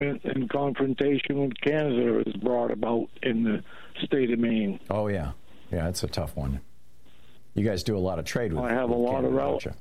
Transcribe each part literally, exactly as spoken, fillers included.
and confrontation with Canada is brought about in the state of Maine. Oh, yeah. Yeah, it's a tough one. You guys do a lot of trade with I have with a lot Canada, of relatives.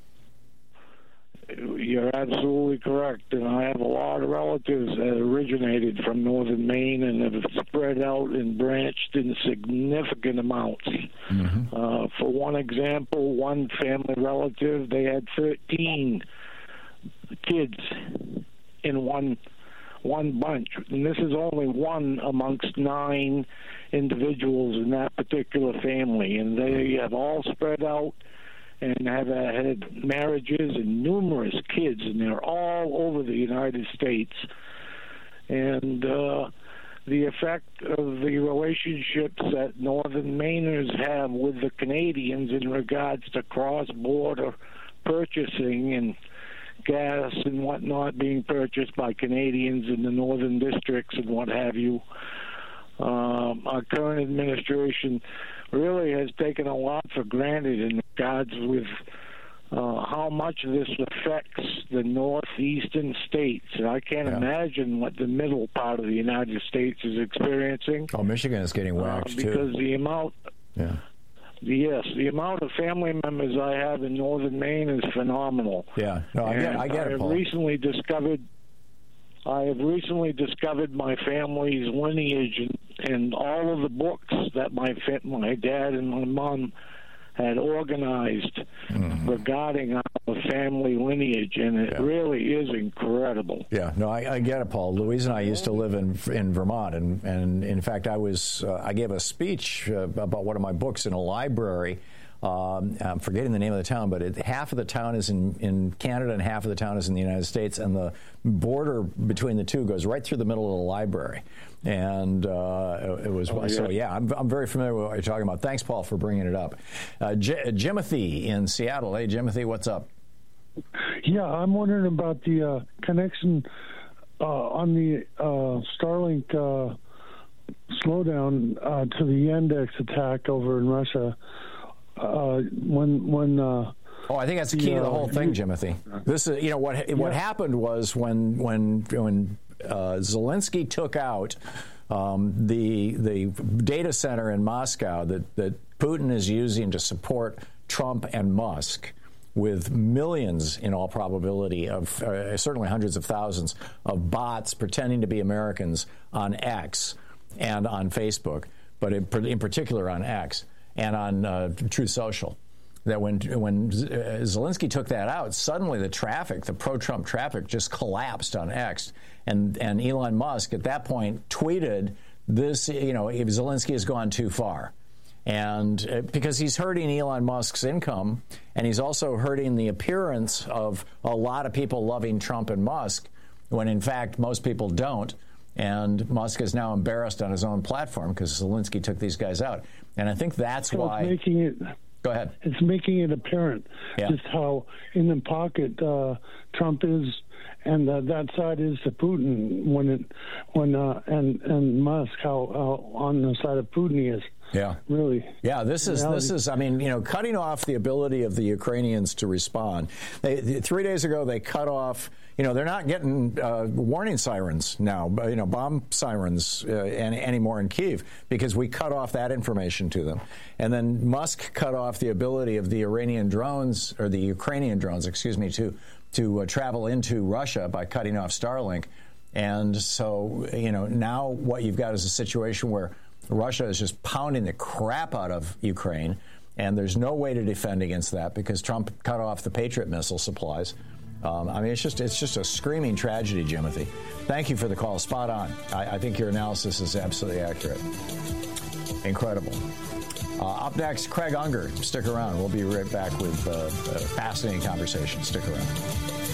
You're absolutely correct, and I have a lot of relatives that originated from northern Maine and have spread out and branched in significant amounts. Mm-hmm. Uh, for one example, one family relative, they had thirteen kids in one one bunch, and this is only one amongst nine individuals in that particular family, and they have all spread out and have uh, had marriages and numerous kids, and they're all over the United States. And uh, the effect of the relationships that Northern Mainers have with the Canadians in regards to cross-border purchasing and gas and whatnot being purchased by Canadians in the northern districts and what have you. Um, our current administration really has taken a lot for granted in regards with uh, how much this affects the northeastern states. And I can't yeah. imagine what the middle part of the United States is experiencing. Oh, Michigan is getting waxed, uh, because too. Because the amount... Yeah. Yes, the amount of family members I have in northern Maine is phenomenal. Yeah, no, I get, I get it, I have Paul. recently discovered, I have recently discovered my family's lineage and, and all of the books that my fa- my dad and my mom had organized mm-hmm. regarding our family lineage, and it yeah. really is incredible. Yeah, no, I, I get it, Paul. Louise and I used to live in in Vermont, and, and in fact, I was uh, I gave a speech uh, about one of my books in a library. Um, I'm forgetting the name of the town, but it, half of the town is in, in Canada and half of the town is in the United States, and the border between the two goes right through the middle of the library. And uh, it was oh, yeah. so. Yeah, I'm, I'm very familiar with what you're talking about. Thanks, Paul, for bringing it up. Uh, J- Jimothy in Seattle. Hey, Jimothy, what's up? Yeah, I'm wondering about the uh, connection uh, on the uh, Starlink uh, slowdown uh, to the Yandex attack over in Russia. Uh, when when uh, oh, I think that's the key uh, to the whole thing, Jimothy. This is you know what yeah. what happened was when when when uh, Zelensky took out um, the the data center in Moscow that that Putin is using to support Trump and Musk, with millions, in all probability, of uh, certainly hundreds of thousands of bots pretending to be Americans on X and on Facebook, but in, in particular on X. And on uh, Truth Social, that when when Zelensky took that out, suddenly the traffic, the pro-Trump traffic, just collapsed on X. And and Elon Musk at that point tweeted this, you know, if Zelensky has gone too far. And uh, because he's hurting Elon Musk's income, and he's also hurting the appearance of a lot of people loving Trump and Musk, when in fact most people don't. And Musk is now embarrassed on his own platform because Zelensky took these guys out. And I think that's so why... It's making it, Go ahead. It's making it apparent yeah. just how in the pocket uh, Trump is, and uh, that side is to Putin, when it, when uh, and and Musk, how, how on the side of Putin he is. Yeah. Really. Yeah, this is, this is, I mean, you know, cutting off the ability of the Ukrainians to respond. They, three days ago, they cut off, you know, they're not getting uh, warning sirens now, you know, bomb sirens uh, any, anymore in Kyiv, because we cut off that information to them. And then Musk cut off the ability of the Iranian drones, or the Ukrainian drones, excuse me, to, to uh, travel into Russia by cutting off Starlink. And so, you know, now what you've got is a situation where Russia is just pounding the crap out of Ukraine, and there's no way to defend against that because Trump cut off the Patriot missile supplies. Um, I mean, it's just it's just a screaming tragedy, Jimothy. Thank you for the call. Spot on. I, I think your analysis is absolutely accurate. Incredible. Uh, up next, Craig Unger. Stick around. We'll be right back with uh, a fascinating conversation. Stick around.